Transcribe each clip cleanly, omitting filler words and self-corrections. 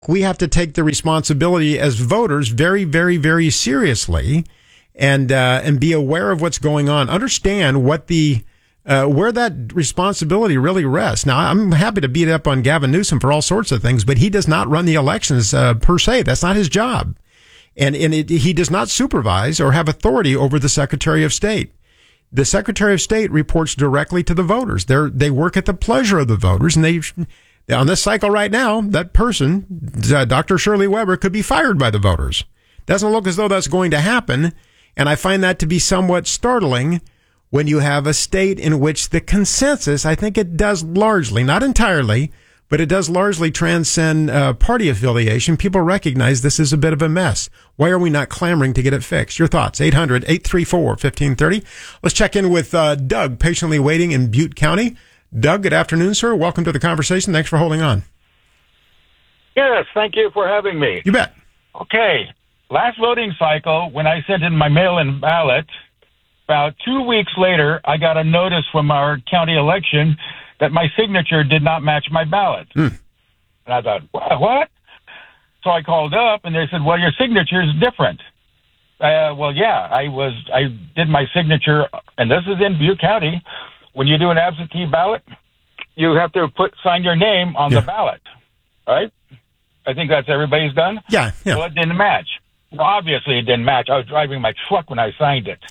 we have to take the responsibility as voters very, very, very seriously, and be aware of what's going on. Understand what where that responsibility really rests. Now, I'm happy to beat up on Gavin Newsom for all sorts of things, but he does not run the elections per se. That's not his job, and he does not supervise or have authority over the Secretary of State. The Secretary of State reports directly to the voters. They work at the pleasure of the voters, and on this cycle right now, that person, Dr. Shirley Weber, could be fired by the voters. Doesn't look as though that's going to happen, and I find that to be somewhat startling when you have a state in which the consensus, I think it does largely, not entirely, but it does largely transcend party affiliation. People recognize this is a bit of a mess. Why are we not clamoring to get it fixed? Your thoughts, 800-834-1530. Let's check in with Doug, patiently waiting in Butte County. Doug, good afternoon, sir. Welcome to the conversation. Thanks for holding on. Yes, thank you for having me. You bet. Okay, last voting cycle, when I sent in my mail-in ballot, about 2 weeks later, I got a notice from our county election that my signature did not match my ballot. And I thought, what? So I called up, and they said, well, your signature is different. Well, yeah, I did my signature, and this is in Butte County. When you do an absentee ballot, you have to sign your name on the ballot, right? I think that's everybody's done. Yeah. Well, it didn't match. Well, obviously it didn't match. I was driving my truck when I signed it.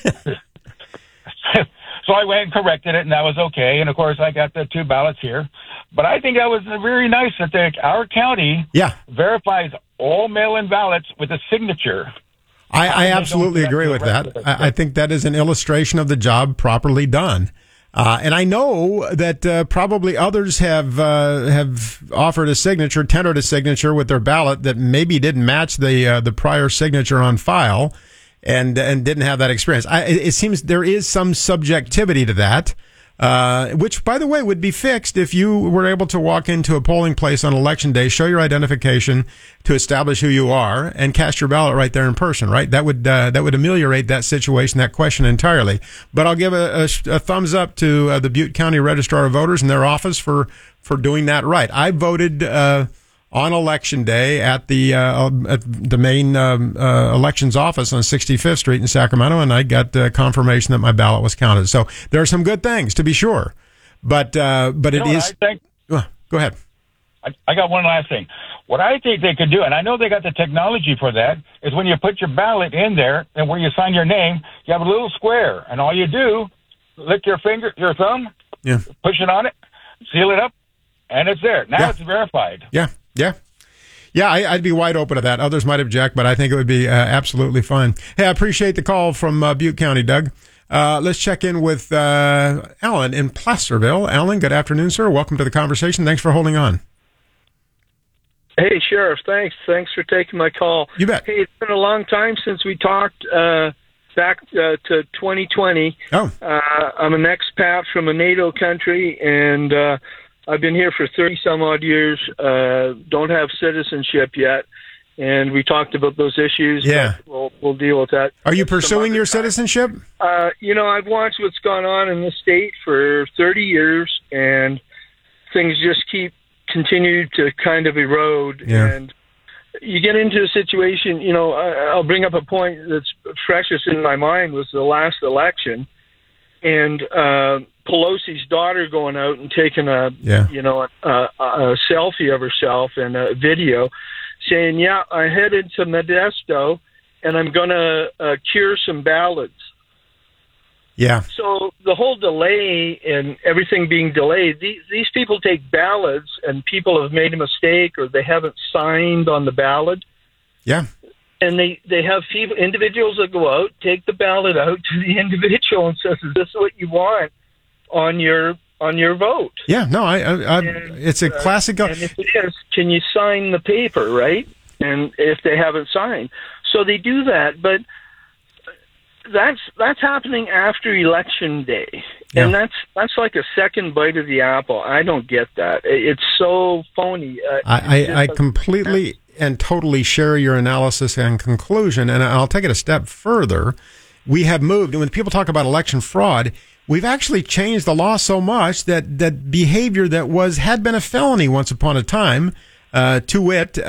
So I went and corrected it, and that was okay. And, of course, I got the 2 ballots here. But I think that was very nice that our county verifies all mail-in ballots with a signature. I absolutely agree with that. I think that is an illustration of the job properly done. And I know that probably others have offered a signature, tendered a signature with their ballot that maybe didn't match the prior signature on file, and didn't have that experience. It seems there is some subjectivity to that, which, by the way, would be fixed if you were able to walk into a polling place on Election Day, show your identification to establish who you are, and cast your ballot right there in person, right? That would ameliorate that situation, that question entirely. But I'll give a thumbs up to the Butte County Registrar of Voters and their office for doing that right. I voted on Election Day at the main elections office on 65th Street in Sacramento, and I got confirmation that my ballot was counted. So there are some good things, to be sure, but it is. Go ahead. I got one last thing. What I think they could do, and I know they got the technology for that, is when you put your ballot in there and where you sign your name, you have a little square, and all you do, lick your thumb, push it on it, seal it up, and it's there. Now it's verified. Yeah, I'd be wide open to that. Others might object, but I think it would be absolutely fine. Hey, I appreciate the call from Butte County, Doug. Let's check in with Alan in Placerville. Alan, good afternoon, sir. Welcome to the conversation. Thanks for holding on. Hey, Sheriff, thanks. Thanks for taking my call. You bet. Hey, it's been a long time since we talked back to 2020. Oh. I'm an expat from a NATO country, and I've been here for 30-some-odd years, don't have citizenship yet, and we talked about those issues. Yeah. We'll deal with that. Are you pursuing your citizenship? I've watched what's gone on in the state for 30 years, and things just continue to kind of erode. Yeah. And you get into a situation, I'll bring up a point that's freshest in my mind was the last election, and Pelosi's daughter going out and taking a selfie of herself and a video saying, I headed to Modesto and I'm going to cure some ballots. Yeah. So the whole delay and everything being delayed, these people take ballots and people have made a mistake or they haven't signed on the ballot. Yeah. And they have individuals that go out, take the ballot out to the individual and says, is this what you want on your vote? Yeah, no, it's a classic. And if it is, can you sign the paper, right? And if they haven't signed. So they do that, but that's happening after Election Day. Yeah. And that's like a second bite of the apple. I don't get that. It's so phony. I completely and totally share your analysis and conclusion, and I'll take it a step further. We have moved, and when people talk about election fraud, we've actually changed the law so much that behavior that had been a felony once upon a time to wit,